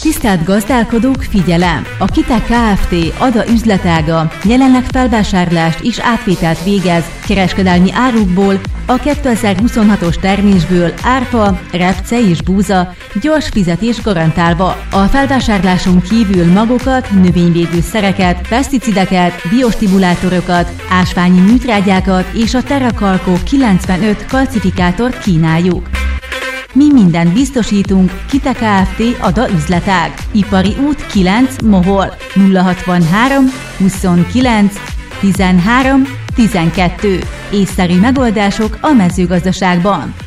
Tisztelt gazdálkodók, figyelem! A Kitek Kft. Ada üzletága jelenleg felvásárlást és átvételt végez kereskedelmi árukból, a 2026-os termésből árpa, repce és búza gyors fizetés garantálva. A felvásárláson kívül magokat, növényvédőszereket, peszticideket, biostimulátorokat, ásványi műtrágyákat és a Terrakalkó 95 kalcifikátort kínáljuk. Mi mindent biztosítunk, Kitek Kft. Ada üzletág. Ipari út 9 Mohol 063 29 13 12. Észszerű megoldások a mezőgazdaságban.